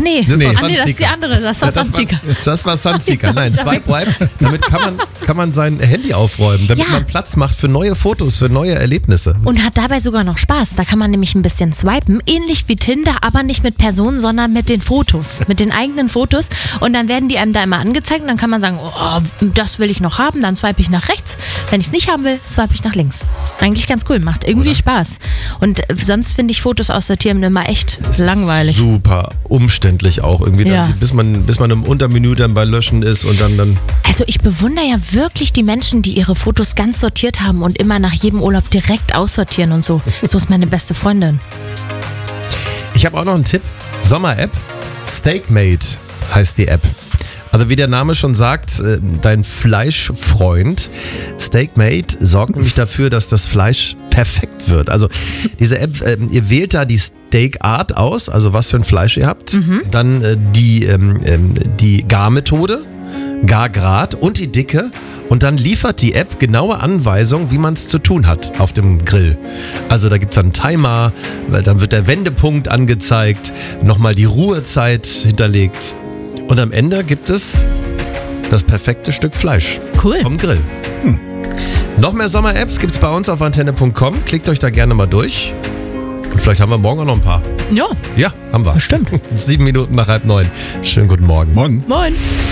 nee. Das war Das ist die andere. Das war Sunseeker. Das war Sunseeker. Nein, Swipe Wipe. Damit kann man sein Handy aufräumen, damit man Platz macht für neue Fotos, für neue Erlebnisse. Und hat dabei sogar noch Spaß. Da kann man nämlich ein bisschen swipen, ähnlich wie Tinder, aber nicht mit Personen, sondern mit den Fotos, mit den eigenen Fotos. Und dann werden die einem da immer angezeigt und dann kann man sagen, oh, das will ich noch haben, dann swipe ich nach rechts. Wenn ich es nicht haben will, swipe ich nach links. Eigentlich ganz cool, macht irgendwie Spaß. Und sonst finde ich Fotos aussortieren immer echt langweilig. Super umständlich auch irgendwie, dann, bis man im Untermenü dann bei Löschen ist und dann... Also ich bewundere ja wirklich die Menschen, die ihre Fotos ganz sortiert haben und immer nach jedem Urlaub direkt aussortieren und so. So ist meine beste Freundin. Ich habe auch noch einen Tipp. Sommer-App. Steakmate heißt die App. Also wie der Name schon sagt, dein Fleischfreund. Steakmate sorgt nämlich dafür, dass das Fleisch perfekt wird. Also diese App, ihr wählt da die Steakart aus, also was für ein Fleisch ihr habt. Dann die Garmethode, Gargrad und die Dicke. Und dann liefert die App genaue Anweisungen, wie man es zu tun hat auf dem Grill. Also da gibt es einen Timer, dann wird der Wendepunkt angezeigt, nochmal die Ruhezeit hinterlegt. Und am Ende gibt es das perfekte Stück Fleisch vom Grill. Noch mehr Sommer-Apps gibt es bei uns auf antenne.com. Klickt euch da gerne mal durch. Und vielleicht haben wir morgen auch noch ein paar. Ja. Ja, haben wir. Bestimmt. 7 Minuten nach 8:30. Schönen guten Morgen. Moin.